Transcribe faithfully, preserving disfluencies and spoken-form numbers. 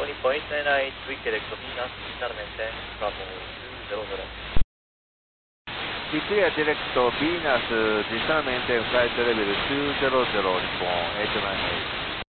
Nippon eight nine nine, Quick Direct Venus, finalmente, Bravo two zero zero. Quick Direct Venus, finalmente, Flight Level two zero zero, Nippon eight nine eight.